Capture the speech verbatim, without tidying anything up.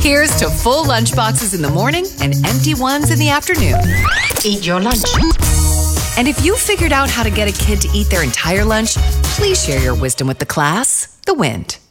Here's to full lunchboxes in the morning and empty ones in the afternoon. Eat your lunch. And if you figured out how to get a kid to eat their entire lunch, please share your wisdom with the class. The Wind.